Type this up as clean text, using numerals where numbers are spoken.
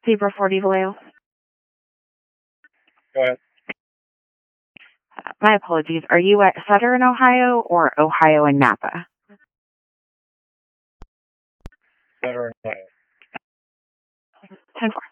Zebra 40 Vallejo. Go ahead. My apologies. Are you at Sutter in Ohio or Ohio and Napa? Sutter in Ohio. 10-4.